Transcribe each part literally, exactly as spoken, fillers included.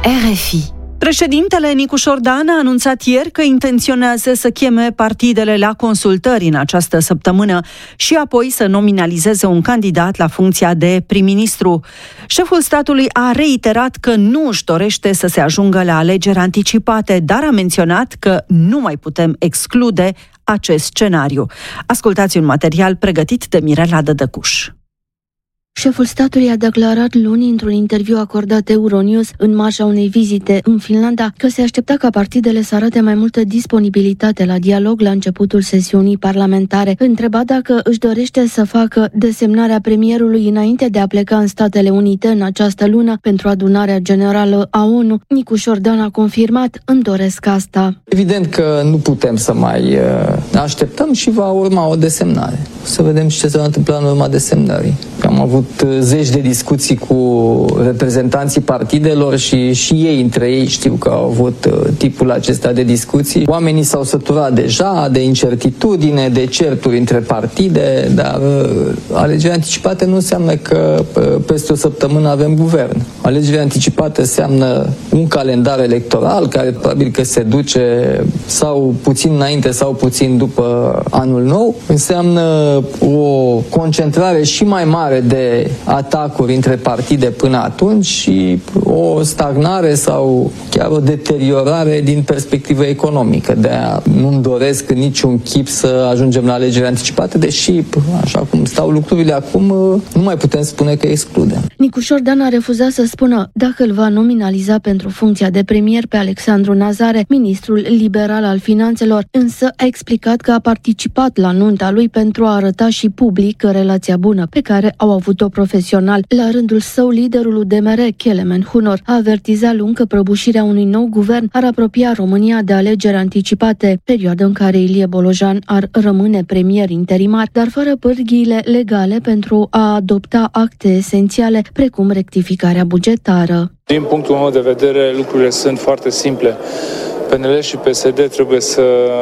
R F I. Președintele Nicu Șordan a anunțat ieri că intenționează să cheme partidele la consultări în această săptămână și apoi să nominalizeze un candidat la funcția de prim-ministru. Șeful statului a reiterat că nu își dorește să se ajungă la alegeri anticipate, dar a menționat că nu mai putem exclude acest scenariu. Ascultați un material pregătit de Mirela Dădăcuș. Șeful statului a declarat luni într-un interviu acordat Euronews în marja unei vizite în Finlanda că se aștepta ca partidele să arate mai multă disponibilitate la dialog la începutul sesiunii parlamentare. Întrebat dacă își dorește să facă desemnarea premierului înainte de a pleca în Statele Unite în această lună pentru adunarea generală a O N U, Nicu Șordan a confirmat: îmi doresc asta. Evident că nu putem să mai așteptăm și va urma o desemnare. Să vedem și ce se va întâmpla în urma desemnării. Am avut zeci de discuții cu reprezentanții partidelor și și ei între ei știu că au avut tipul acesta de discuții. Oamenii s-au săturat deja de incertitudine, de certuri între partide, dar alegerile anticipate nu înseamnă că peste o săptămână avem guvern. Alegerile anticipate înseamnă un calendar electoral care probabil că se duce sau puțin înainte sau puțin după anul nou. Înseamnă o concentrare și mai mare de atacuri între partide până atunci și o stagnare sau chiar o deteriorare din perspectivă economică. De-aia nu-mi doresc în niciun chip să ajungem la alegeri anticipate, deși, așa cum stau lucrurile acum, nu mai putem spune că excludem. Nicu Șordan a refuzat să spună dacă îl va nominaliza pentru funcția de premier pe Alexandru Nazare, ministrul liberal al finanțelor, însă a explicat că a participat la nunta lui pentru a arăta și public relația bună pe care au avut-o profesional. La rândul său, liderul U D M R, Kelemen Hunor, a avertizat luni că prăbușirea unui nou guvern ar apropia România de alegeri anticipate, perioadă în care Ilie Bolojan ar rămâne premier interimar, dar fără pârghiile legale pentru a adopta acte esențiale, precum rectificarea bugetară. Din punctul meu de vedere, lucrurile sunt foarte simple. P N L și P S D trebuie să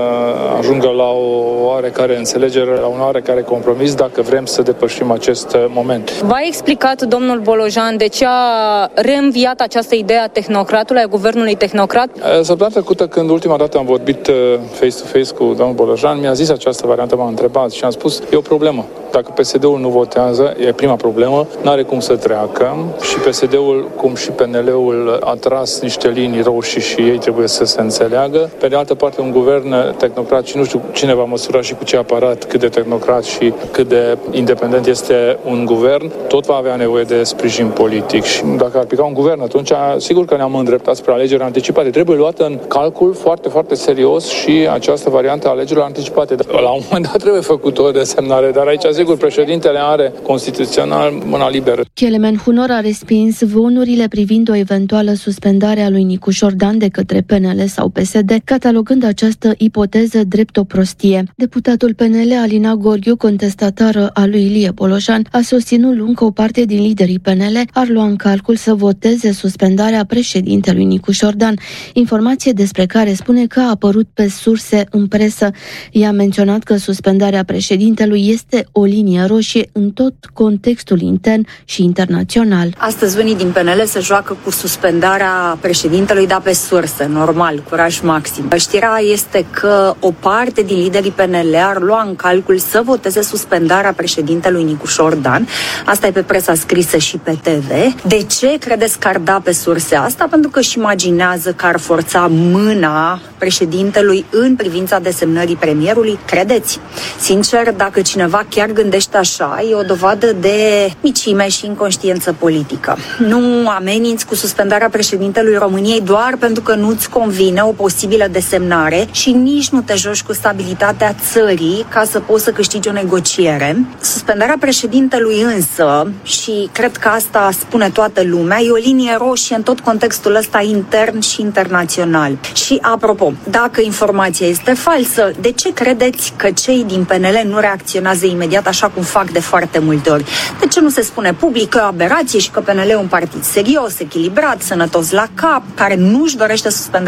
ajungă la o oarecare înțelegere, la un oarecare compromis dacă vrem să depășim acest moment. V-a explicat domnul Bolojan de ce a reînviat această idee a tehnocratului, a guvernului tehnocrat? Săptămâna trecută, când ultima dată am vorbit face-to-face cu domnul Bolojan, mi-a zis această variantă, m-a întrebat și am spus, e o problemă. Dacă P S D-ul nu votează, e prima problemă, n-are cum să treacă și P S D-ul, cum și P N L-ul, a tras niște linii roșii și ei trebuie să se înțeleagă. Pe de altă parte, un guvern tehnocrat și nu știu cine va măsura și cu ce aparat, cât de tehnocrat și cât de independent este un guvern, tot va avea nevoie de sprijin politic. Și dacă ar pica un guvern, atunci sigur că ne-am îndreptat spre alegeri anticipate. Trebuie luată în calcul foarte, foarte serios și această variantă a alegerilor anticipate. La un moment dat trebuie făcut o desemnare, dar aici sigur președintele are constituțional mâna liberă. Kelemen Hunor a respins zvonurile privind o eventuală suspendare a lui Nicu Șordan de către P N L sau P S D, catalogând această ipoteză drept o prostie. Deputatul P N L Alina Gorghiu, contestatară a lui Ilie Bolojan, a susținut luni că o parte din liderii P N L ar lua în calcul să voteze suspendarea președintelui Nicu Șordan, informație despre care spune că a apărut pe surse în presă. Ea a menționat că suspendarea președintelui este o linie roșie în tot contextul intern și internațional. Astăzi unii din P N L se joacă cu suspendarea președintelui, dar pe sursă, normal, curaj maxim. Știrea este că o parte din liderii P N L ar lua în calcul să voteze suspendarea președintelui Nicu Șordan. Asta e pe presa scrisă și pe T V. De ce credeți că ar da pe surse asta? Pentru că își imaginează că ar forța mâna președintelui în privința desemnării premierului. Credeți? Sincer, dacă cineva chiar gândește așa, e o dovadă de micime și inconștiență politică. Nu ameninți cu suspendarea președintelui României doar pentru că nu-ți convine o posibilă desemnare și nici nu te joci cu stabilitatea țării ca să poți să câștigi o negociere. Suspendarea președintelui însă, și cred că asta spune toată lumea, e o linie roșie în tot contextul ăsta intern și internațional. Și apropo, dacă informația este falsă, de ce credeți că cei din P N L nu reacționează imediat așa cum fac de foarte multe ori? De ce nu se spune public că e o aberație și că P N L e un partid serios, echilibrat, sănătos la cap, care nu-și dorește suspendarea președintelui?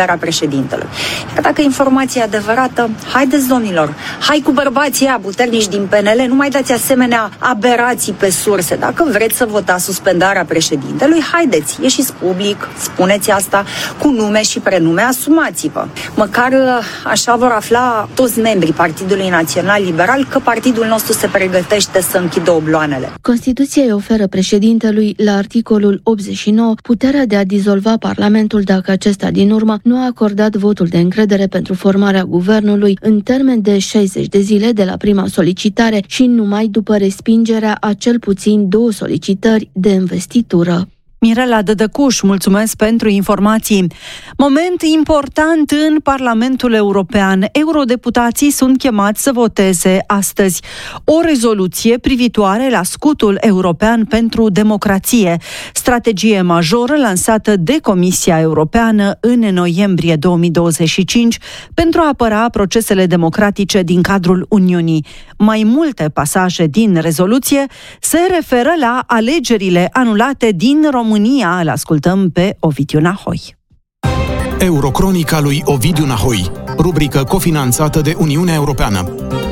președintelui. Iar dacă informația e adevărată, haideți, domnilor, hai cu bărbații aia puternici din P N L, nu mai dați asemenea aberații pe surse. Dacă vreți să votați suspendarea președintelui, haideți, ieșiți public, spuneți asta cu nume și prenume, asumați-vă. Măcar așa vor afla toți membrii Partidului Național Liberal că partidul nostru se pregătește să închidă obloanele. Constituția îi oferă președintelui, la articolul optzeci și nouă, puterea de a dizolva Parlamentul dacă acesta din urmă nu a acordat votul de încredere pentru formarea guvernului în termen de șaizeci de zile de la prima solicitare și numai după respingerea a cel puțin două solicitări de investitură. Mirela Dădăcuș, mulțumesc pentru informații. Moment important în Parlamentul European. Eurodeputații sunt chemați să voteze astăzi o rezoluție privitoare la scutul european pentru democrație, strategie majoră lansată de Comisia Europeană în noiembrie două mii douăzeci și cinci pentru a apăra procesele democratice din cadrul Uniunii. Mai multe pasaje din rezoluție se referă la alegerile anulate din România. România, îl ascultăm pe Ovidiu Nahoi. Eurocronica lui Ovidiu Nahoi, rubrică cofinanțată de Uniunea Europeană.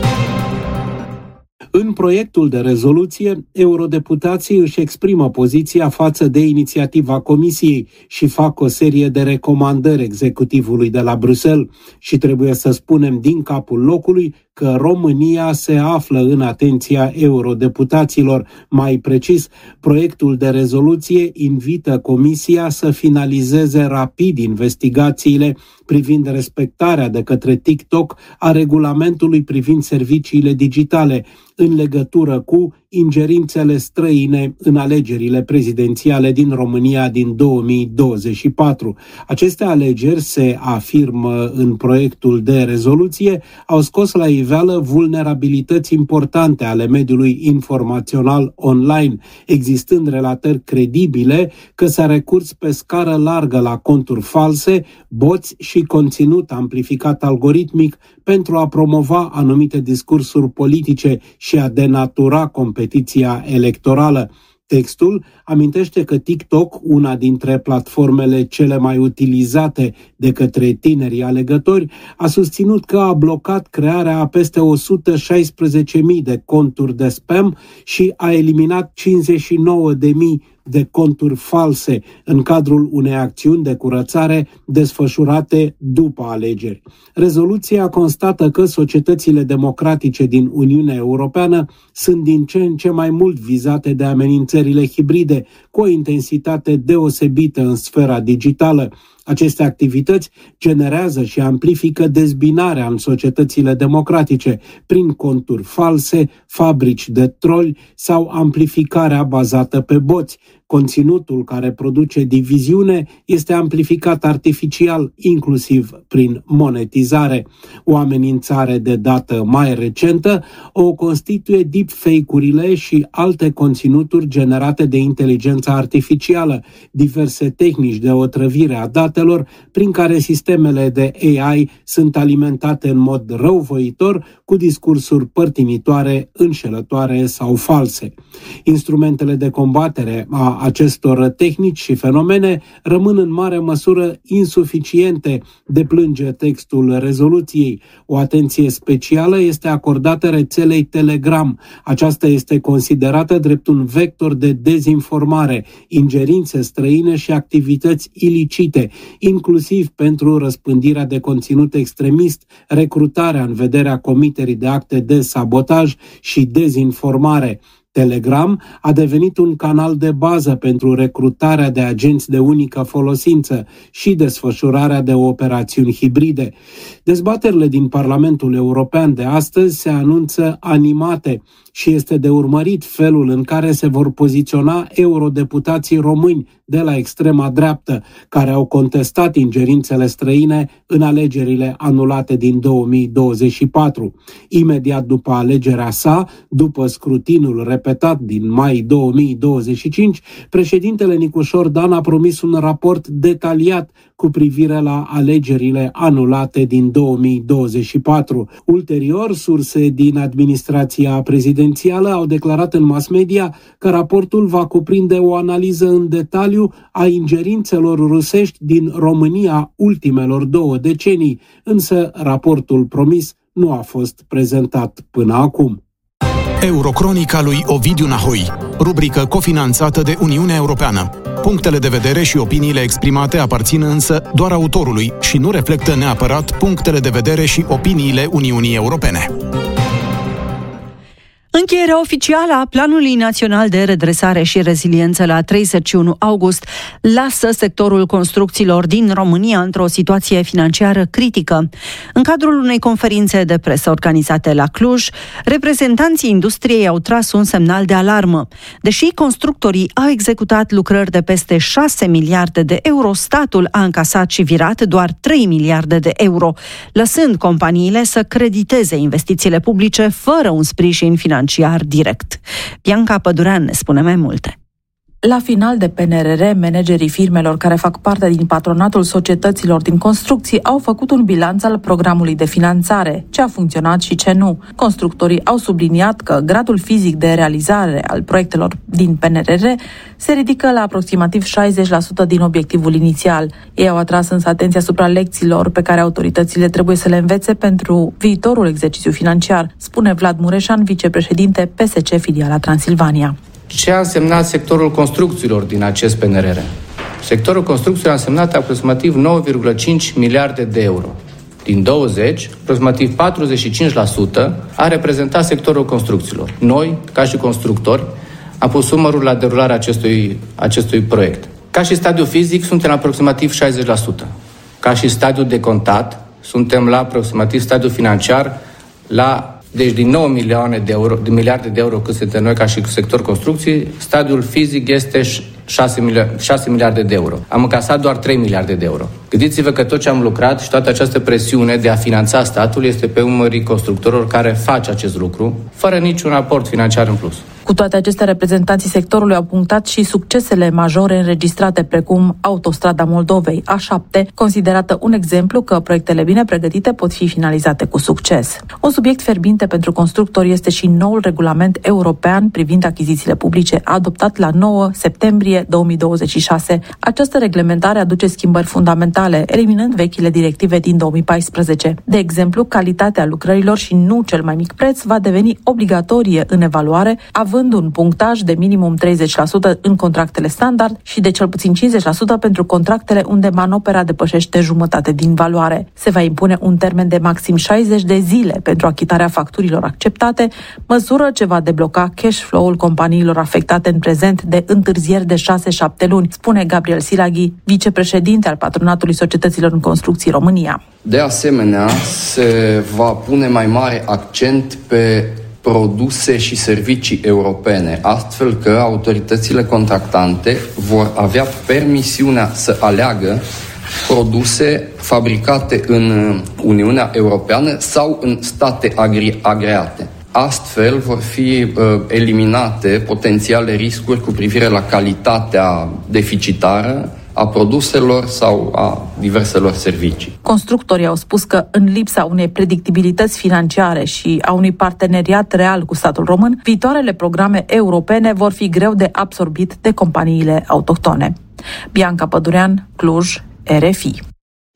În proiectul de rezoluție, eurodeputații își exprimă poziția față de inițiativa Comisiei și fac o serie de recomandări executivului de la Bruxelles și trebuie să spunem din capul locului că România se află în atenția eurodeputaților. Mai precis, proiectul de rezoluție invită Comisia să finalizeze rapid investigațiile privind respectarea de către TikTok a regulamentului privind serviciile digitale în legătură cu ingerințele străine în alegerile prezidențiale din România din două mii douăzeci și patru. Aceste alegeri, se afirmă în proiectul de rezoluție, au scos la iveală vulnerabilități importante ale mediului informațional online, existând relatări credibile că s-a recurs pe scară largă la conturi false, boți și conținut amplificat algoritmic pentru a promova anumite discursuri politice și a denatura competiția electorală. Textul amintește că TikTok, una dintre platformele cele mai utilizate de către tinerii alegători, a susținut că a blocat crearea a peste o sută șaisprezece mii de conturi de spam și a eliminat cincizeci și nouă de mii de conturi false în cadrul unei acțiuni de curățare desfășurate după alegeri. Rezoluția constată că societățile democratice din Uniunea Europeană sunt din ce în ce mai mult vizate de amenințările hibride, cu o intensitate deosebită în sfera digitală. Aceste activități generează și amplifică dezbinarea în societățile democratice prin conturi false, fabrici de troli sau amplificarea bazată pe boți. Conținutul care produce diviziune este amplificat artificial, inclusiv prin monetizare. O amenințare de dată mai recentă o constituie deepfake-urile și alte conținuturi generate de inteligența artificială, diverse tehnici de otrăvire a datelor prin care sistemele de A I sunt alimentate în mod răuvoitor cu discursuri părtinitoare, înșelătoare sau false. Instrumentele de combatere a acestor tehnici și fenomene rămân în mare măsură insuficiente, deplânge textul rezoluției. O atenție specială este acordată rețelei Telegram. Aceasta este considerată drept un vector de dezinformare, ingerințe străine și activități ilicite, inclusiv pentru răspândirea de conținut extremist, recrutarea în vederea comiterii de acte de sabotaj și dezinformare. Telegram a devenit un canal de bază pentru recrutarea de agenți de unică folosință și desfășurarea de operațiuni hibride. Dezbaterile din Parlamentul European de astăzi se anunță animate și este de urmărit felul în care se vor poziționa eurodeputații români de la extrema dreaptă, care au contestat ingerințele străine în alegerile anulate din două mii douăzeci și patru. Imediat după alegerea sa, după scrutinul repetat din mai două mii douăzeci și cinci, președintele Nicușor Dan a promis un raport detaliat cu privire la alegerile anulate din două mii douăzeci și patru. Ulterior, surse din administrația prezidențială confidențială au declarat în mass media că raportul va cuprinde o analiză în detaliu a ingerințelor rusești din România ultimelor două decenii, însă raportul promis nu a fost prezentat până acum. Eurocronica lui Ovidiu Nahoi, rubrică cofinanțată de Uniunea Europeană. Punctele de vedere și opiniile exprimate aparțin însă doar autorului și nu reflectă neapărat punctele de vedere și opiniile Uniunii Europene. Încheierea oficială a Planului Național de Redresare și Reziliență la treizeci și unu august lasă sectorul construcțiilor din România într-o situație financiară critică. În cadrul unei conferințe de presă organizate la Cluj, reprezentanții industriei au tras un semnal de alarmă. Deși constructorii au executat lucrări de peste șase miliarde de euro, statul a încasat și virat doar trei miliarde de euro, lăsând companiile să crediteze investițiile publice fără un sprijin financiar direct. Bianca Pădurean ne spune mai multe. La final de P N R R, managerii firmelor care fac parte din patronatul societăților din construcții au făcut un bilanț al programului de finanțare, ce a funcționat și ce nu. Constructorii au subliniat că gradul fizic de realizare al proiectelor din P N R R se ridică la aproximativ șaizeci la sută din obiectivul inițial. Ei au atras însă atenția asupra lecțiilor pe care autoritățile trebuie să le învețe pentru viitorul exercițiu financiar, spune Vlad Mureșan, vicepreședinte P S C Filiala Transilvania. Ce a însemnat sectorul construcțiilor din acest P N R R? Sectorul construcțiilor a însemnat aproximativ nouă virgulă cinci miliarde de euro. Din douăzeci, aproximativ patruzeci și cinci la sută a reprezentat sectorul construcțiilor. Noi, ca și constructori, am pus umărul la derularea acestui, acestui proiect. Ca și stadiu fizic, suntem la aproximativ șaizeci la sută. Ca și stadiu de contat, suntem la aproximativ stadiu financiar la... Deci din nouă milioane de euro, de miliarde de euro cât suntem noi ca și sector construcții, stadiul fizic este șase miliarde de euro. Am încasat doar trei miliarde de euro. Gândiți-vă că tot ce am lucrat și toată această presiune de a finanța statul este pe umării constructorilor care face acest lucru, fără niciun aport financiar în plus. Cu toate acestea, reprezentanții sectorului au punctat și succesele majore înregistrate, precum Autostrada Moldovei, A șapte, considerată un exemplu că proiectele bine pregătite pot fi finalizate cu succes. Un subiect fierbinte pentru constructori este și noul regulament european privind achizițiile publice, adoptat la nouă septembrie două mii douăzeci și șase. Această reglementare aduce schimbări fundamentale, eliminând vechile directive din două mii paisprezece. De exemplu, calitatea lucrărilor și nu cel mai mic preț va deveni obligatorie în evaluare, având un punctaj de minimum treizeci la sută în contractele standard și de cel puțin cincizeci la sută pentru contractele unde manopera depășește jumătate din valoare. Se va impune un termen de maxim șaizeci de zile pentru achitarea facturilor acceptate, măsură ce va debloca cash flow-ul companiilor afectate în prezent de întârzieri de șase șapte luni, spune Gabriel Silaghi, vicepreședinte al Patronatului Societăților în Construcții România. De asemenea, se va pune mai mare accent pe produse și servicii europene, astfel că autoritățile contractante vor avea permisiunea să aleagă produse fabricate în Uniunea Europeană sau în state agri- agreate. Astfel vor fi uh, eliminate potențiale riscuri cu privire la calitatea deficitară a produselor sau a diverselor servicii. Constructorii au spus că în lipsa unei predictibilități financiare și a unui parteneriat real cu statul român, viitoarele programe europene vor fi greu de absorbit de companiile autohtone. Bianca Pădurean, Cluj, R F I.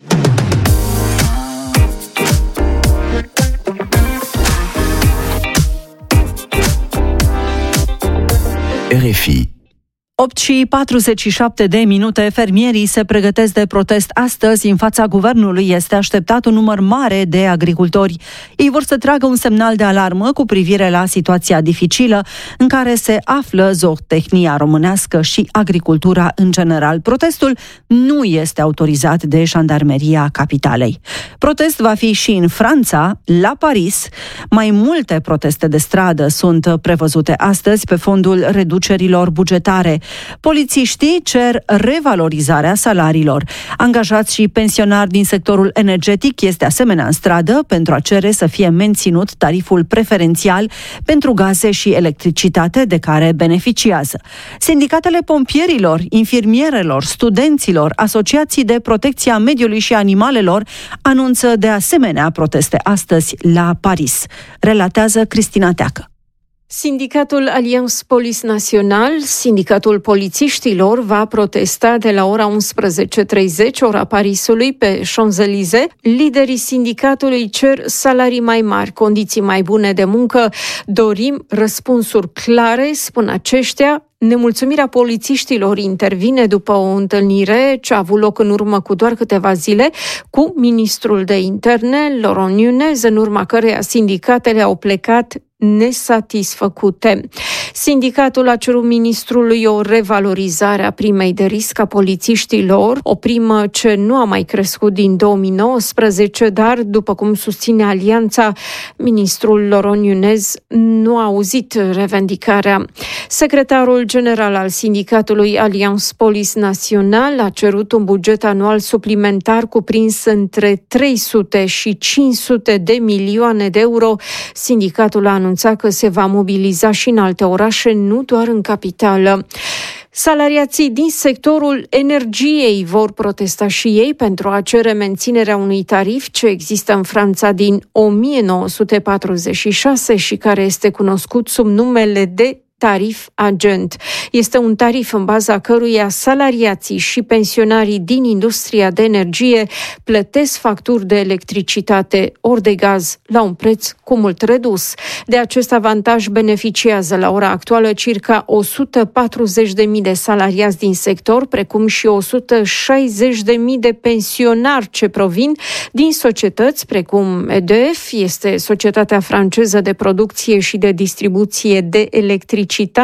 R F I. opt și patruzeci și șapte de minute, fermierii se pregătesc de protest astăzi în fața guvernului. Este așteptat un număr mare de agricultori. Ei vor să tragă un semnal de alarmă cu privire la situația dificilă în care se află zootehnia românească și agricultura în general. Protestul nu este autorizat de Jandarmeria Capitalei. Protest va fi și în Franța, la Paris. Mai multe proteste de stradă sunt prevăzute astăzi pe fondul reducerilor bugetare. Polițiștii cer revalorizarea salariilor. Angajați și pensionari din sectorul energetic este asemenea în stradă pentru a cere să fie menținut tariful preferențial pentru gaze și electricitate de care beneficiază. Sindicatele pompierilor, infirmierelor, studenților, asociații de protecție a mediului și animalelor anunță de asemenea proteste astăzi la Paris. Relatează Cristina Teacă. Sindicatul Alliance Police National, sindicatul polițiștilor, va protesta de la ora unsprezece treizeci, ora Parisului, pe Champs-Élysées. Liderii sindicatului cer salarii mai mari, condiții mai bune de muncă. Dorim răspunsuri clare, spun aceștia. Nemulțumirea polițiștilor intervine după o întâlnire ce a avut loc în urmă cu doar câteva zile cu ministrul de interne, Laurent Nunez, în urma căreia sindicatele au plecat nesatisfăcute. Sindicatul a cerut ministrului o revalorizare a primei de risc a polițiștilor, o primă ce nu a mai crescut din două mii nouăsprezece, dar, după cum susține alianța, ministrul Laurent Nunez nu a auzit revendicarea. Secretarul general al sindicatului Alliance Police National a cerut un buget anual suplimentar cuprins între trei sute și cinci sute de milioane de euro. Sindicatul a anunțat că se va mobiliza și în alte orașe, nu doar în capitală. Salariații din sectorul energiei vor protesta și ei pentru a cere menținerea unui tarif ce există în Franța din o mie nouă sute patruzeci și șase și care este cunoscut sub numele de tarif agent. Este un tarif în baza căruia salariații și pensionarii din industria de energie plătesc facturi de electricitate ori de gaz la un preț cu mult redus. De acest avantaj beneficiază la ora actuală circa o sută patruzeci de mii de salariați din sector, precum și o sută șaizeci de mii de pensionari ce provin din societăți precum E D F, este societatea franceză de producție și de distribuție de electricitate,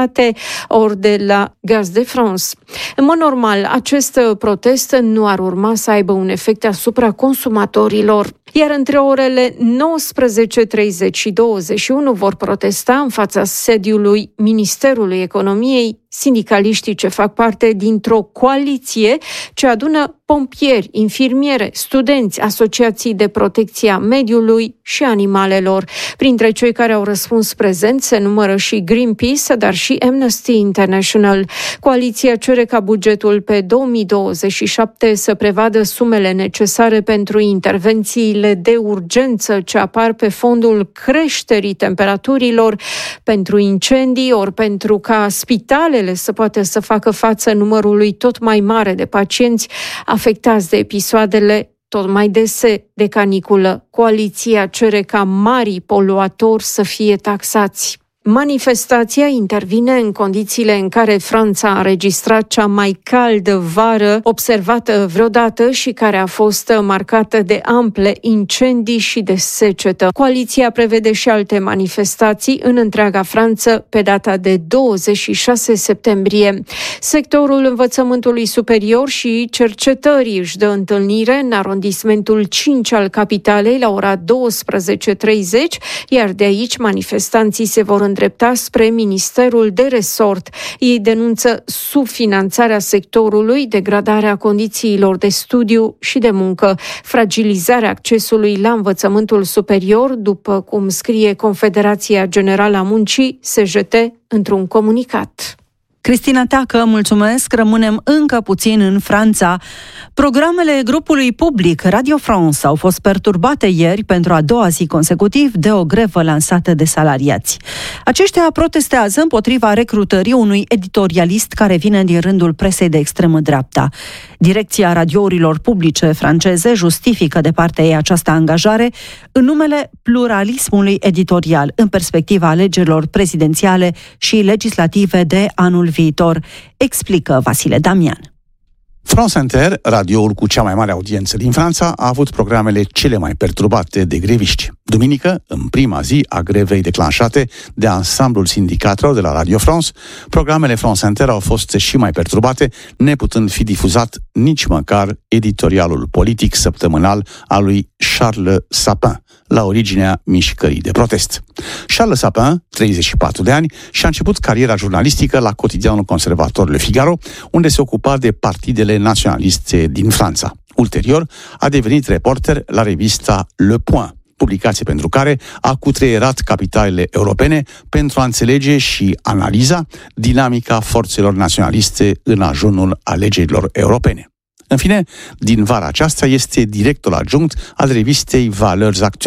ori de la Gaz de France. În mod normal, acest protest nu ar urma să aibă un efect asupra consumatorilor. Iar între orele nouăsprezece treizeci și douăzeci și unu vor protesta în fața sediului Ministerului Economiei sindicaliștii ce fac parte dintr-o coaliție ce adună pompieri, infirmiere, studenți, asociații de protecție a mediului și animalelor. Printre cei care au răspuns prezent se numără și Greenpeace, dar și Amnesty International. Coaliția cere ca bugetul pe două mii douăzeci și șapte să prevadă sumele necesare pentru intervențiile de urgență ce apar pe fondul creșterii temperaturilor, pentru incendii ori pentru ca spitalele să poată să facă față numărului tot mai mare de pacienți afectați de episoadele tot mai dese de caniculă. Coaliția cere ca marii poluatori să fie taxați. Manifestația intervine în condițiile în care Franța a înregistrat cea mai caldă vară observată vreodată și care a fost marcată de ample incendii și de secetă. Coaliția prevede și alte manifestații în întreaga Franță pe data de douăzeci și șase septembrie. Sectorul învățământului superior și cercetării își dă întâlnire în arondismentul cinci al capitalei la ora douăsprezece treizeci, iar de aici manifestanții se vor îndrepta spre Ministerul de Resort. Ei denunță subfinanțarea sectorului, degradarea condițiilor de studiu și de muncă, fragilizarea accesului la învățământul superior, după cum scrie Confederația Generală a Muncii, S J T, într-un comunicat. Cristina Teacă, mulțumesc. Rămânem încă puțin în Franța. Programele grupului public Radio France au fost perturbate ieri pentru a doua zi consecutiv de o grevă lansată de salariați. Aceștia protestează împotriva recrutării unui editorialist care vine din rândul presei de extremă dreapta. Direcția radiourilor publice franceze justifică de partea ei această angajare în numele pluralismului editorial în perspectiva alegerilor prezidențiale și legislative de anul viitor, explică Vasile Damian. France Inter, radioul cu cea mai mare audiență din Franța, a avut programele cele mai perturbate de greviști. Duminică, în prima zi a grevei declanșate de ansamblul sindicatelor de la Radio France, programele France Inter au fost și mai perturbate, neputând fi difuzat nici măcar editorialul politic săptămânal al lui Charles Sapin, la originea mișcării de protest. Charles Sapin, treizeci și patru de ani, și-a început cariera jurnalistică la cotidianul conservator Le Figaro, unde se ocupa de partidele naționaliste din Franța. Ulterior, a devenit reporter la revista Le Point, publicație pentru care a cutreierat capitalele europene pentru a înțelege și analiza dinamica forțelor naționaliste în ajunul alegerilor europene. În fine, din vara aceasta este directorul adjunct al revistei Valeurs Actuelles,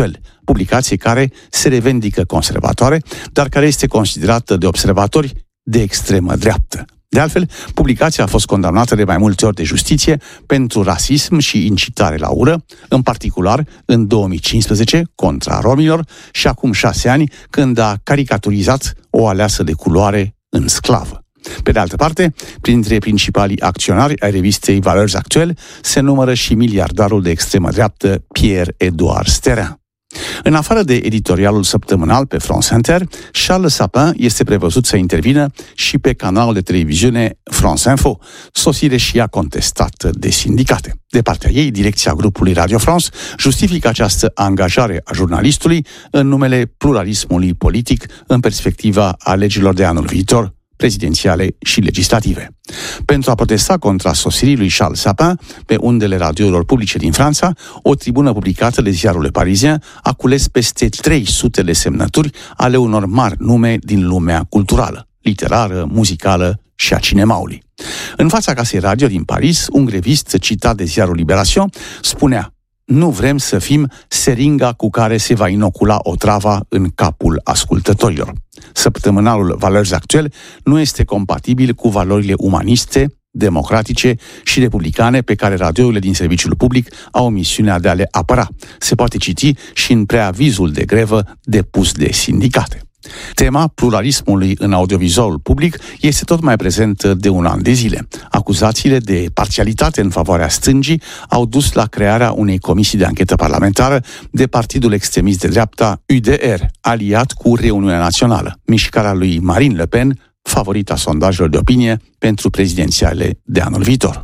publicație care se revendică conservatoare, dar care este considerată de observatori de extremă dreaptă. De altfel, publicația a fost condamnată de mai multe ori de justiție pentru rasism și incitare la ură, în particular în două mii cincisprezece contra romilor și acum șase ani când a caricaturizat o aleasă de culoare în sclavă. Pe de altă parte, printre principalii acționari ai revistei Valeurs Actuelles se numără și miliardarul de extremă dreaptă Pierre-Edouard Sterin. În afară de editorialul săptămânal pe France Inter, Charles Sapin este prevăzut să intervină și pe canalul de televiziune France Info, sosire și ea contestată de sindicate. De partea ei, direcția grupului Radio France justifică această angajare a jurnalistului în numele pluralismului politic în perspectiva alegerilor de anul viitor, prezidențiale și legislative. Pentru a protesta contra sosirii lui Charles Sapin pe undele radiourilor publice din Franța, o tribună publicată de ziarul Le Parisien a cules peste trei sute de semnături ale unor mari nume din lumea culturală, literară, muzicală și a cinemaului. În fața casei radio din Paris, un grevist citat de ziarul Libération spunea: "Nu vrem să fim seringa cu care se va inocula otrava în capul ascultătorilor." Săptămânalul Valeurs Actuelles nu este compatibil cu valorile umaniste, democratice și republicane pe care radiourile din serviciul public au misiunea de a le apăra. Se poate citi și în preavizul de grevă depus de sindicate. Tema pluralismului în audiovizualul public este tot mai prezentă de un an de zile. Acuzațiile de parțialitate în favoarea stângii au dus la crearea unei comisii de anchetă parlamentară de partidul extremist de dreapta U D R, aliat cu Reuniunea Națională, mișcarea lui Marine Le Pen, favorita sondajelor de opinie pentru prezidențiale de anul viitor.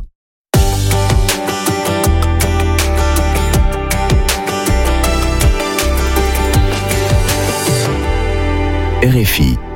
R F I